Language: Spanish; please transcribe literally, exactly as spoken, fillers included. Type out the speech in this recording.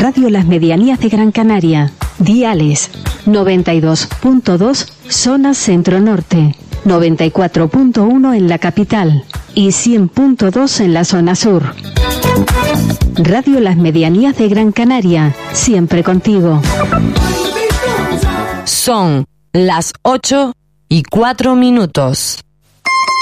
Radio Las Medianías de Gran Canaria. Diales noventa y dos punto dos zona centro-norte, noventa y cuatro punto uno en la capital y cien punto dos en la zona sur. Radio Las Medianías de Gran Canaria, siempre contigo. Son las ocho y cuatro minutos.